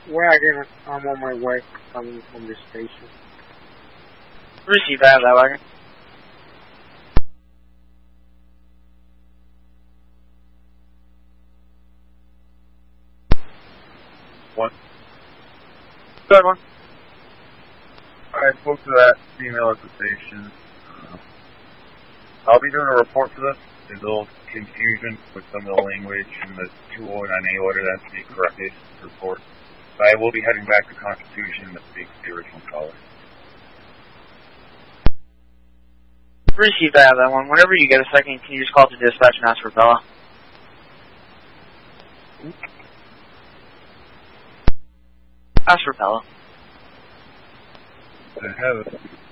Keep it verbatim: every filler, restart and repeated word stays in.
Wagon, I'm on my way coming from the station. Receive that, that wagon. One. Good one. I spoke to that female at the station. Uh, I'll be doing a report for this. There's a little confusion with some of the language in the two oh nine A order that has to be corrected to report. So I will be heading back to Constitution that speaks the original caller. Receive that, that one. Whenever you get a second, can you just call to dispatch and ask for Bella? Ask for Bella. I have it.